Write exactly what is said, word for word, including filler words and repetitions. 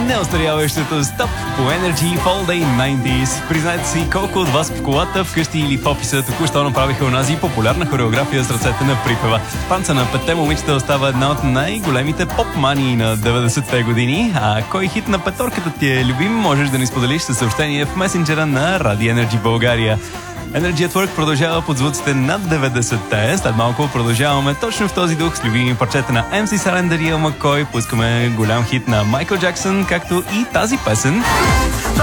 неостаряващото Стоп по Energy All Day деветдесетте. Признайте си колко от вас в колата, вкъщи или в офиса току-що направиха онази популярна хореография с ръцете на припева. Танца на петте момичета остава една от най-големите поп-мании на деветдесетте години. А кой хит на петорката ти е любим, можеш да ни споделиш със съобщение в месенджера на Ради Energy България. Energy at Work продължава под звуците над деветдесетте. След малко продължаваме точно в този дух с любими парчета на Ем Си Салендър и Маккой. Пускаме голям хит на Майкъл Джаксън, както и тази песен.